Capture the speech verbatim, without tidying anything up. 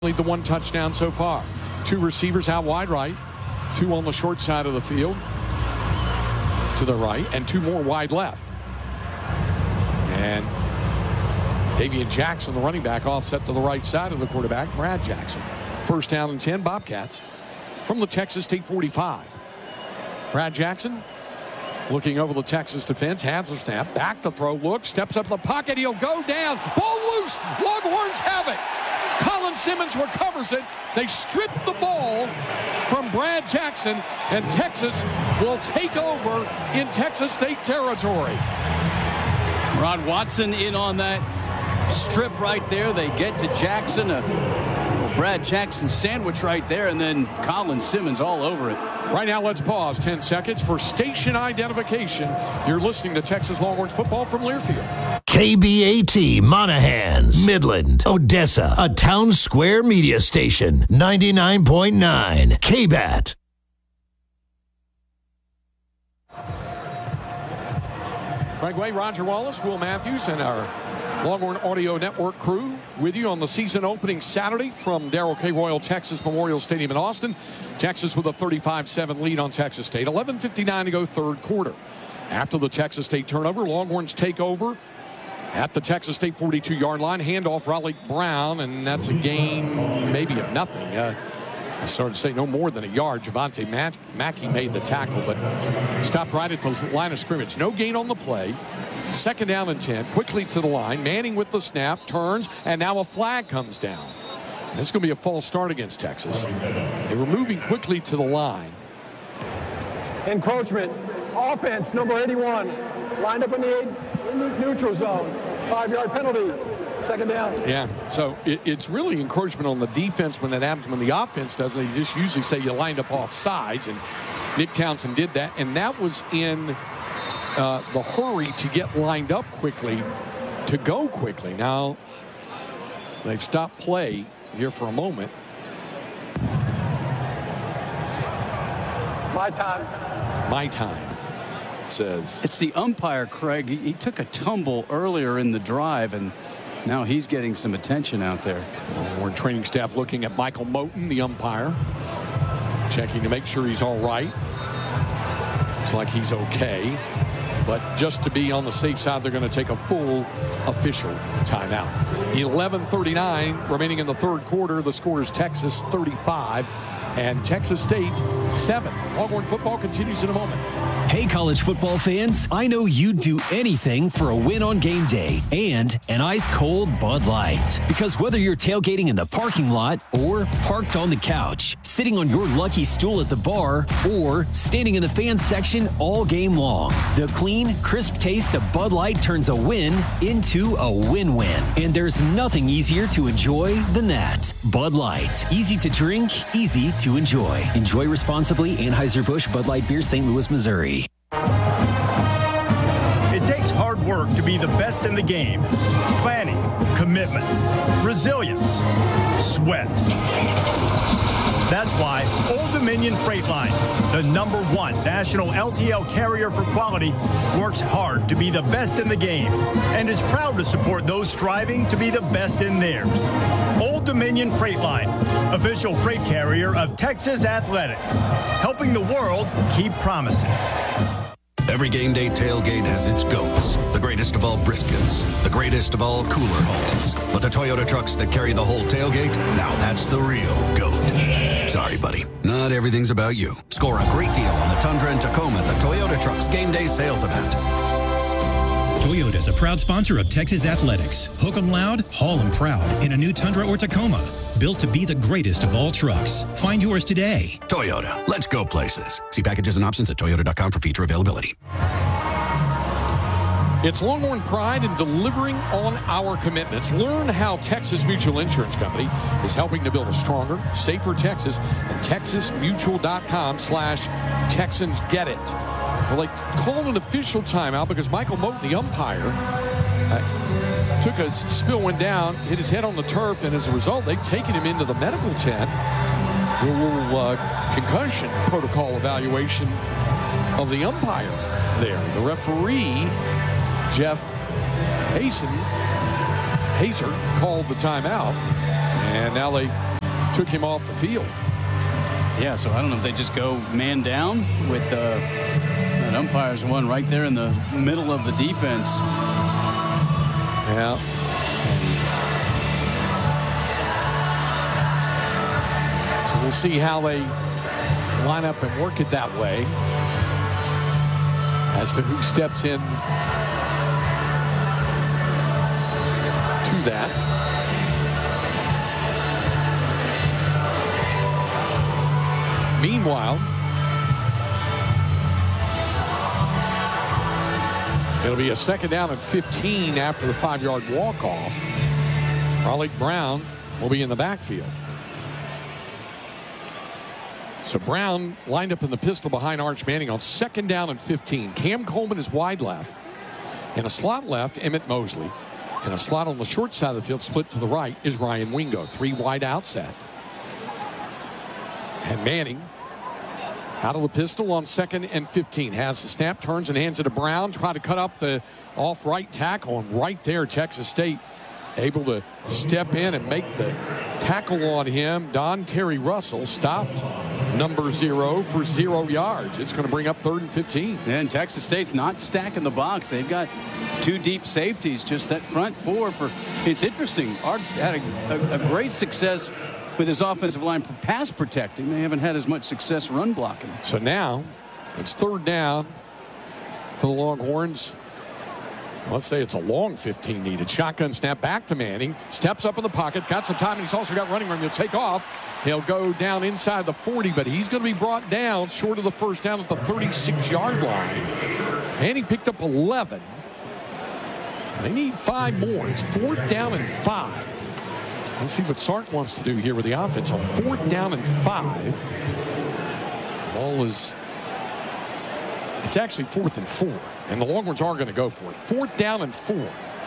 Lead the one touchdown so far. Two receivers out wide right, two on the short side of the field to the right, and two more wide left. And Davian Jackson, the running back, offset to the right side of the quarterback, Brad Jackson. First down and ten, Bobcats from the Texas State forty-five. Brad Jackson looking over the Texas defense, has the snap, back to throw, looks, steps up the pocket, he'll go down, ball loose, Longhorns have it. Colin Simmons recovers it. They strip the ball from Brad Jackson, and Texas will take over in Texas State territory. Rod Watson in on that strip right there. They get to Jackson, a Brad Jackson sandwich right there, and then Colin Simmons all over it. Right now, let's pause ten seconds for station identification. You're listening to Texas Longhorns football from Learfield. K B A T Monahans, Midland, Odessa, a town square media station, ninety-nine point nine, K B A T. Craig Way, Roger Wallace, Will Matthews, and our Longhorn Audio Network crew with you on the season opening Saturday from Darrell K. Royal Texas Memorial Stadium in Austin. Texas with a thirty-five seven lead on Texas State. eleven fifty-nine to go, third quarter. After the Texas State turnover, Longhorns take over at the Texas State forty-two yard line. Handoff, Raleigh Brown, and that's a gain maybe of nothing. Uh, I started to say no more than a yard. Javante Mack- Mackey made the tackle, but stopped right at the line of scrimmage. No gain on the play. Second down and ten. Quickly to the line. Manning with the snap, turns, and now a flag comes down. This is going to be a false start against Texas. They were moving quickly to the line. Encroachment. Offense, number eighty-one. Lined up in the eight, in the neutral zone. Five-yard penalty. Second down. Yeah, so it, it's really encroachment on the defense when that happens. When the offense does it, they just usually say you lined up off sides, and Nick Townsend did that, and that was in uh, the hurry to get lined up quickly, to go quickly. Now, they've stopped play here for a moment. My time. My time. Says it's the umpire, Craig. He, he took a tumble earlier in the drive, and now he's getting some attention out there. More training staff looking at Michael Moten, the umpire, checking to make sure he's all right. Looks like he's okay, but just to be on the safe side, they're going to take a full official timeout. eleven thirty-nine remaining in the third quarter. The score is Texas thirty-five and Texas State seven. Longhorn football continues in a moment. Hey, college football fans, I know you'd do anything for a win on game day and an ice-cold Bud Light. Because whether you're tailgating in the parking lot or parked on the couch, sitting on your lucky stool at the bar, or standing in the fan section all game long, the clean, crisp taste of Bud Light turns a win into a win-win. And there's nothing easier to enjoy than that. Bud Light. Easy to drink, easy to enjoy. Enjoy responsibly. Anheuser-Busch Bud Light Beer, Saint Louis, Missouri. It takes hard work to be the best in the game. Planning, commitment, resilience, sweat. That's why Old Dominion Freight Line, the number one national L T L carrier for quality, works hard to be the best in the game and is proud to support those striving to be the best in theirs. Old Dominion Freight Line, official freight carrier of Texas Athletics, helping the world keep promises. Every game day tailgate has its goats. The greatest of all briskets. The greatest of all cooler hauls. But the Toyota trucks that carry the whole tailgate, now that's the real goat. Sorry, buddy. Not everything's about you. Score a great deal on the Tundra and Tacoma at the Toyota Trucks Game Day Sales Event. Toyota is a proud sponsor of Texas Athletics. Hook 'em loud, haul 'em proud in a new Tundra or Tacoma. Built to be the greatest of all trucks. Find yours today. Toyota, let's go places. See packages and options at toyota dot com for feature availability. It's Longhorn pride in delivering on our commitments. Learn how Texas Mutual Insurance Company is helping to build a stronger, safer Texas at texas mutual dot com slash Texans get it. Well, they called an official timeout because Michael Moten, the umpire, uh, took a spill, went down, hit his head on the turf, and as a result, they've taken him into the medical tent. A little uh, concussion protocol evaluation of the umpire there. The referee, Jeff Hazen, Hazer, called the timeout, and now they took him off the field. Yeah, so I don't know if they just go man down with uh, an umpire's one right there in the middle of the defense. Yeah. So we'll see how they line up and work it that way as to who steps in to that. Meanwhile, it'll be a second down and fifteen after the five-yard walk-off. Raleigh Brown will be in the backfield. So Brown lined up in the pistol behind Arch Manning on second down and fifteen. Cam Coleman is wide left. In a slot left, Emmett Mosley. In a slot on the short side of the field, split to the right, is Ryan Wingo. Three wide out set. And Manning out of the pistol on second and fifteen. Has the snap, turns and hands it to Brown. Try to cut up the off right tackle. And right there, Texas State able to step in and make the tackle on him. Don Terry Russell stopped number zero for zero yards. It's going to bring up third and fifteen. And Texas State's not stacking the box. They've got two deep safeties, just that front four. For it's interesting. Art's had a, a, a great success with his offensive line for pass protecting. They haven't had as much success run blocking. So now it's third down for the Longhorns. Let's say it's a long fifteen needed. Shotgun snap back to Manning. Steps up in the pockets. Got some time, and he's also got running room. He'll take off. He'll go down inside the forty, but he's going to be brought down short of the first down at the thirty-six-yard line. Manning picked up eleven. They need five more. It's fourth down and five. Let's see what Sark wants to do here with the offense on fourth down and five. Ball is, it's actually fourth and four, and the Longhorns are going to go for it. Fourth down and four.